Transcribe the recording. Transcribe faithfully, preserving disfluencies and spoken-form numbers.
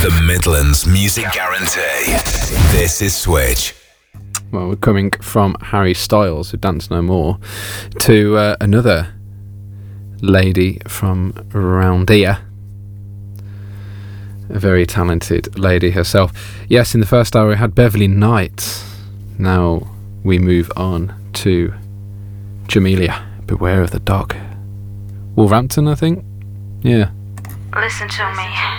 The Midlands Music Guarantee. This is Switch. Well, we're coming from Harry Styles, who Dance No More, to uh, another lady from around here. A very talented lady herself. Yes, in the first hour we had Beverly Knight. Now we move on to Jamelia. Beware of the Dog. Wolverhampton, I think? Yeah. Listen to me.